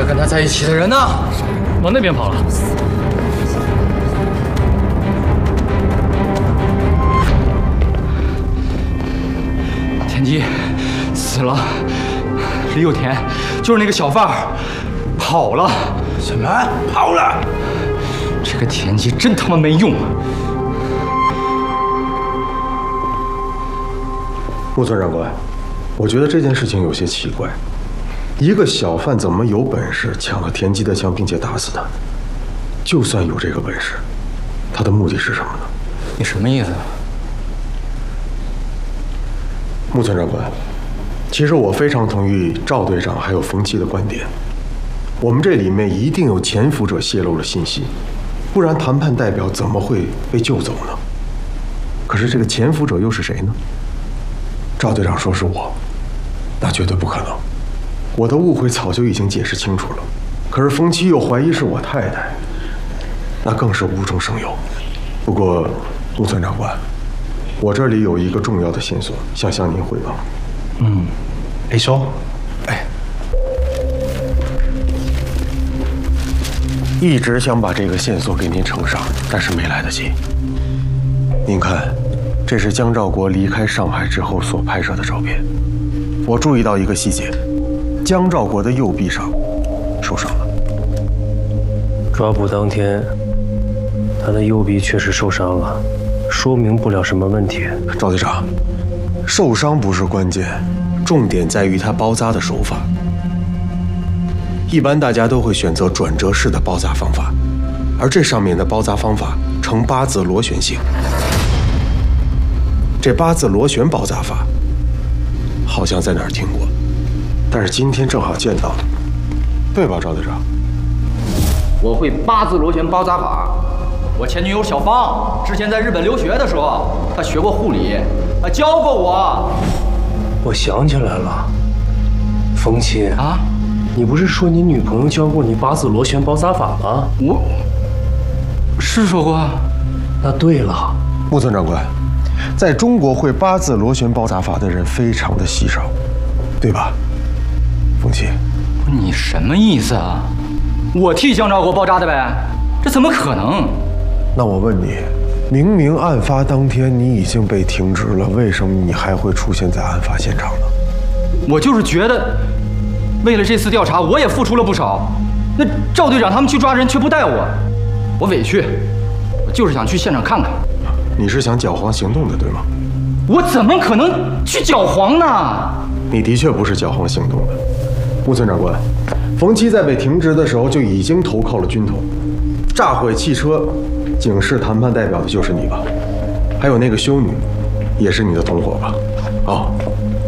跟他在一起的人呢？ 往那边跑了。田鸡死了，李有田就是那个小贩儿跑了。 什么？跑了？ 这个田鸡真他妈没用啊！ 木村长官，我觉得这件事情有些奇怪。一个小贩怎么有本事抢了田鸡的枪，并且打死他？就算有这个本事，他的目的是什么呢？ 你什么意思？ 木村长官，其实我非常同意赵队长还有冯七的观点。我们这里面一定有潜伏者泄露了信息，不然谈判代表怎么会被救走呢？可是这个潜伏者又是谁呢？赵队长说是我，那绝对不可能。我的误会早就已经解释清楚了，可是冯七又怀疑是我太太，那更是无中生有。不过，木村长官，我这里有一个重要的线索，想向您汇报。 你说。 一直想把这个线索给您呈上，但是没来得及。您看，这是江兆国离开上海之后所拍摄的照片。我注意到一个细节，江兆国的右臂上受伤了。 抓捕当天，他的右臂确实受伤了，说明不了什么问题。 赵队长，受伤不是关键，重点在于他包扎的手法。一般大家都会选择转折式的包扎方法，而这上面的包扎方法呈八字螺旋形。这八字螺旋包扎法，好像在哪儿听过，但是今天正好见到了，对吧，赵队长？ 我会八字螺旋包扎法。我前女友小芳之前在日本留学的时候，她学过护理，她教过我。 我想起来了，冯七啊， 你不是说你女朋友教过你八字螺旋包扎法吗？ 我是说过。 那对了， 木村长官，在中国会八字螺旋包扎法的人非常的稀少，对吧？冯七， 你什么意思啊？我替江兆国包扎的呗？这怎么可能？ 那我问你，明明案发当天你已经被停职了，为什么你还会出现在案发现场呢？ 我就是觉得，为了这次调查，我也付出了不少。那赵队长他们去抓人却不带我，我委屈。我就是想去现场看看。 你是想搅黄行动的，对吗？ 我怎么可能去搅黄呢？ 你的确不是搅黄行动的，木村长官。冯七在被停职的时候就已经投靠了军统，炸毁汽车，警示谈判代表的就是你吧？还有那个修女，也是你的同伙吧？哦，